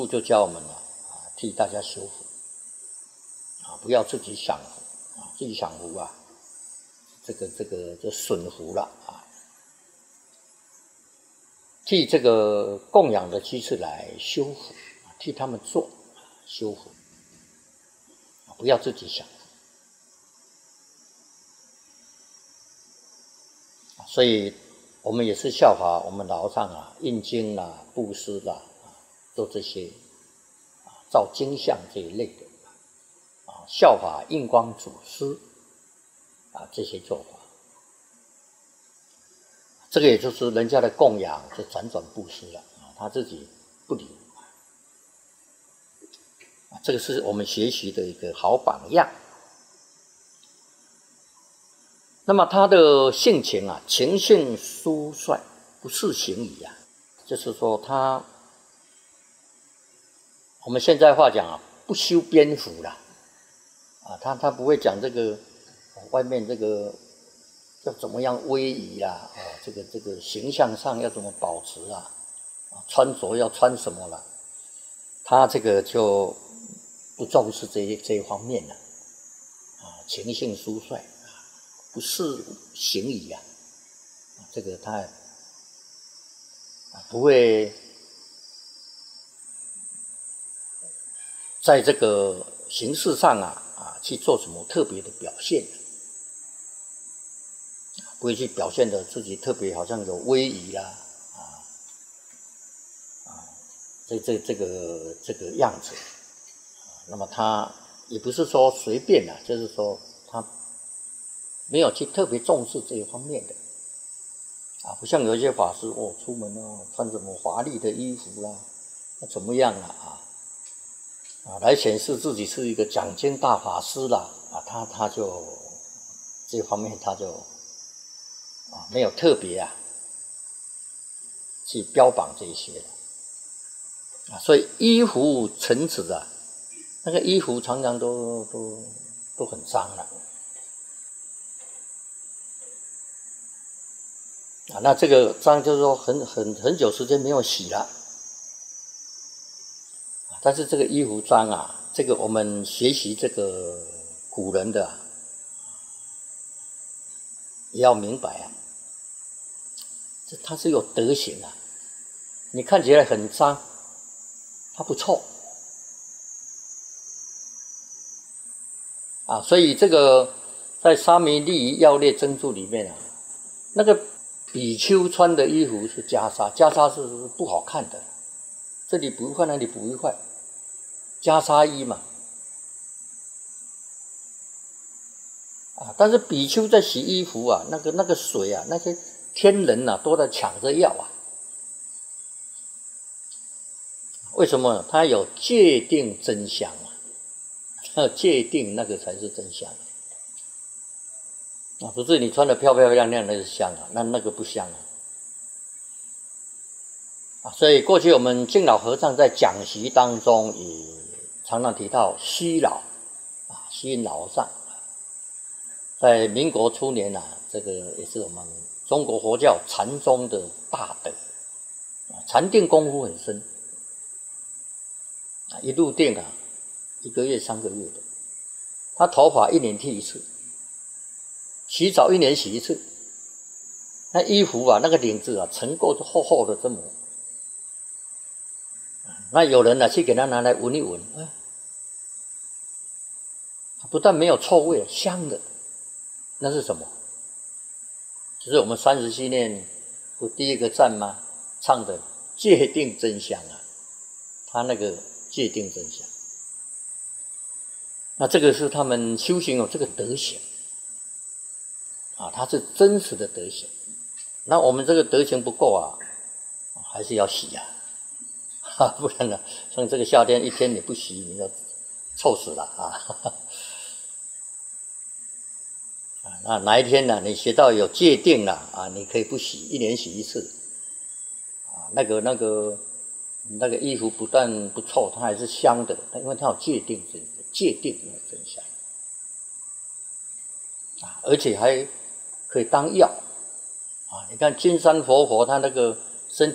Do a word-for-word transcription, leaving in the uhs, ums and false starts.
就教我们了啊，替大家修福啊，不要自己享福啊，自己享福啊，这个这个就损福了啊。替这个供养的居士来修福，替他们做修福，不要自己享福。所以我们也是效法我们老上啊，印经啦、布施啦，做这些啊，造经像这一类的啊，效法印光祖师啊这些做法。这个也就是人家的供养，就辗转布施了啊，他自己不理啊，这个是我们学习的一个好榜样。那么他的性情啊，情性疏率，不似行矣啊，就是说他，我们现在话讲啊，不修边幅啦，啊，他他不会讲这个外面这个要怎么样威仪啦，啊，这个这个形象上要怎么保持啊，啊，穿着要穿什么啦，他这个就不重视这一这一方面了，啊，情性疏率。不是行矣啊，这个他不会在这个形式上啊啊去做什么特别的表现，不会去表现的自己特别好像有威仪啦啊啊，这这这个这个样子，那么他也不是说随便啊，就是说他没有去特别重视这一方面的啊，不像有一些法师哦，出门哦穿什么华丽的衣服啦，怎么样啊啊啊，来显示自己是一个讲经大法师啦啊，他他就这方面他就啊没有特别啊去标榜这些了啊，所以衣服陈词啊，那个衣服常常都都都很脏了。啊，那这个脏就是说很很很久时间没有洗了，但是这个衣服脏啊，这个我们学习这个古人的、啊、也要明白啊，这它是有德行啊，你看起来很脏，它不臭啊，所以这个在沙弥利要列真注里面啊，那个比丘穿的衣服是袈裟，袈裟是不好看的，这里补一块，那里补一块，袈裟衣嘛。啊，但是比丘在洗衣服啊，那个那个水啊，那些天人啊都在抢着要啊。为什么？他有界定真香啊，他有界定那个才是真香。啊，不是你穿得漂漂亮亮那是香啊，那那个不香啊。啊，所以过去我们敬老和尚在讲习当中也常常提到虚老啊，虚老上。在民国初年啊，这个也是我们中国佛教禅宗的大德，禅定功夫很深啊，一入定啊，一个月三个月的，他头发一年剃一次。洗澡一年洗一次，那衣服啊，那个领子啊，层够厚厚的这么，那有人呢、啊、去给他拿来闻一闻，哎，不但没有臭味，香的，那是什么？就是我们三十七念不第一个赞吗？唱的戒定真香啊，他那个戒定真香，那这个是他们修行有这个德行。啊，它是真实的德行，那我们这个德行不够啊，还是要洗啊，哈，不然呢，像这个夏天一天你不洗，你就臭死了啊！啊，那哪一天呢？你学到有戒定了啊，你可以不洗，一年洗一次，啊，那个那个那个衣服不但不臭，它还是香的，因为它有戒定真戒定的真香啊，而且还可以当药啊！你看金山佛佛他那个